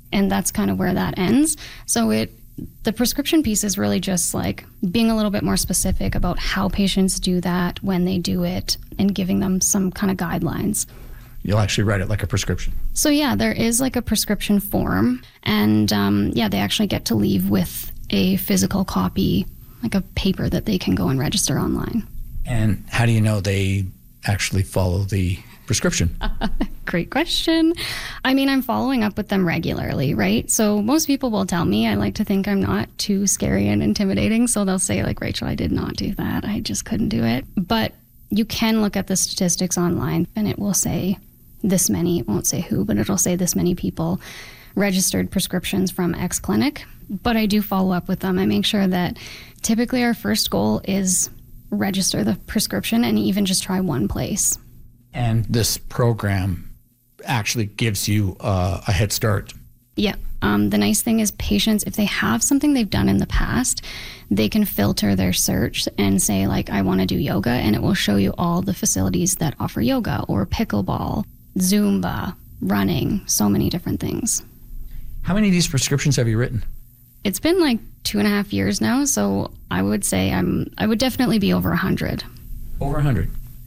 And that's kind of where that ends. So the prescription piece is really just like being a little bit more specific about how patients do that, when they do it, and giving them some kind of guidelines. You'll actually write it like a prescription. So yeah, there is like a prescription form, and they actually get to leave with a physical copy, like a paper that they can go and register online. And how do you know they actually follow the prescription? Great question. I mean, I'm following up with them regularly, right? So most people will tell me. I like to think I'm not too scary and intimidating. So they'll say like, Rachel, I did not do that. I just couldn't do it. But you can look at the statistics online and it will say this many, it won't say who, but it'll say this many people registered prescriptions from X clinic. But I do follow up with them. I make sure that typically our first goal is register the prescription and even just try one place. And this program actually gives you a head start. Yeah. The nice thing is patients, if they have something they've done in the past, they can filter their search and say like, I want to do yoga, and it will show you all the facilities that offer yoga or pickleball, Zumba, running, so many different things. How many of these prescriptions have you written? It's been like 2.5 years now, so I would say I would definitely be over 100. Over 100.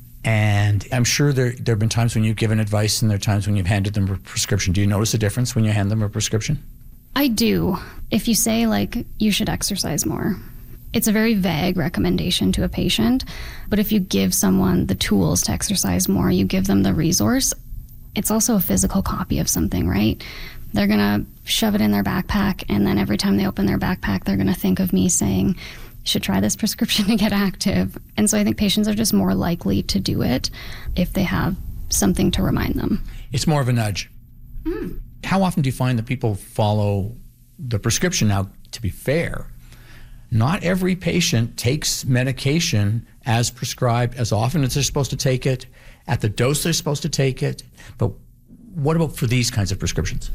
And I'm sure there have been times when you've given advice and there are times when you've handed them a prescription. Do you notice a difference when you hand them a prescription? I do. If you say like, you should exercise more, it's a very vague recommendation to a patient. But if you give someone the tools to exercise more, you give them the resource, it's also a physical copy of something, right? They're going to shove it in their backpack, and then every time they open their backpack, they're going to think of me saying, you should try this prescription to get active. And so I think patients are just more likely to do it if they have something to remind them. It's more of a nudge. How often do you find that people follow the prescription? Now, to be fair, not every patient takes medication as prescribed as often as they're supposed to take it, at the dose they're supposed to take it. But what about for these kinds of prescriptions?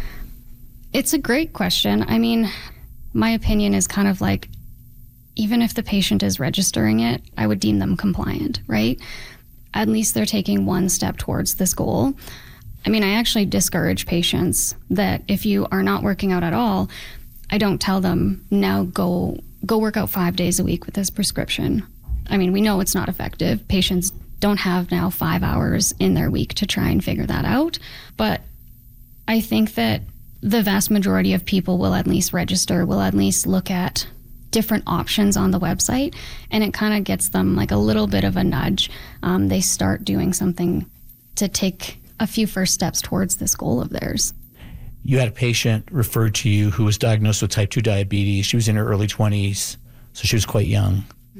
It's a great question. I mean, my opinion is kind of like, even if the patient is registering it, I would deem them compliant, right? At least they're taking one step towards this goal. I mean, I actually discourage patients that if you are not working out at all, I don't tell them, now go work out 5 days a week with this prescription. I mean, we know it's not effective. Patients don't have now 5 hours in their week to try and figure that out. But I think that the vast majority of people will at least register, will at least look at different options on the website, and it kind of gets them like a little bit of a nudge. They start doing something to take a few first steps towards this goal of theirs. You had a patient referred to you who was diagnosed with type 2 diabetes. She was in her early 20s, so she was quite young.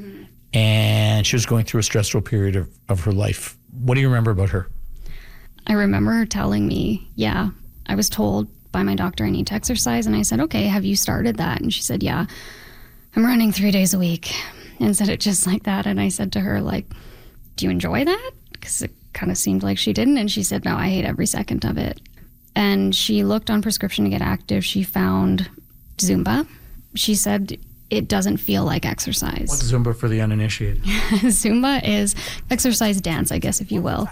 And she was going through a stressful period of her life. What do you remember about her? I remember her telling me, yeah, I was told by my doctor I need to exercise. And I said, okay, have you started that? And she said, yeah, I'm running 3 days a week. And said it just like that. And I said to her, like, do you enjoy that? Because it kind of seemed like she didn't. And she said, no, I hate every second of it. And she looked on Prescription to Get Active. She found Zumba. She said it doesn't feel like exercise. What's Zumba for the uninitiated? Zumba is exercise dance, I guess, if you will.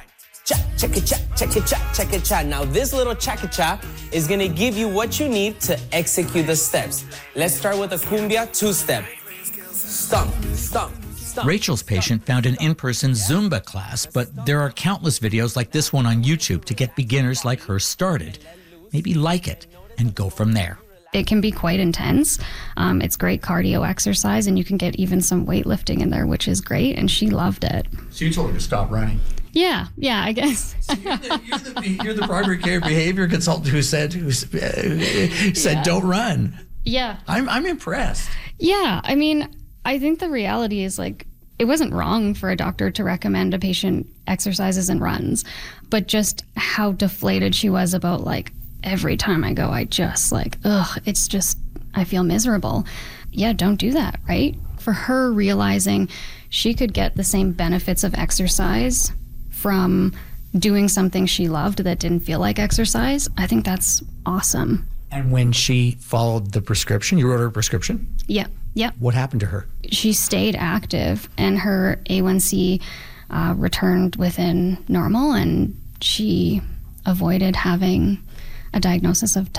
Cha-cha-cha-cha-cha-cha. Now this little cha-cha-cha is gonna give you what you need to execute the steps. Let's start with a cumbia 2-step. Stomp, stomp, stomp. Rachel's patient found an in-person Zumba class, but there are countless videos like this one on YouTube to get beginners like her started. Maybe like it and go from there. It can be quite intense. It's great cardio exercise, and you can get even some weightlifting in there, which is great, and she loved it. So you told her to stop running. Yeah, I guess. So you're the primary care behavior consultant who said Yeah. Don't run. Yeah. I'm impressed. Yeah, I mean, I think the reality is like, it wasn't wrong for a doctor to recommend a patient exercises and runs, but just how deflated she was about like, every time I go, I just like, it's just, I feel miserable. Yeah, don't do that, right? For her realizing she could get the same benefits of exercise from doing something she loved that didn't feel like exercise, I think that's awesome. And when she followed the prescription, you wrote her a prescription? Yeah. What happened to her? She stayed active, and her A1C returned within normal, and she avoided having a diagnosis of